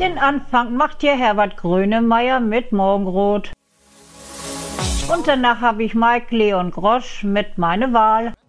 Den Anfang macht hier Herbert Grönemeyer mit Morgenrot. Und danach habe ich Mike Leon Grosch mit Meine Wahl.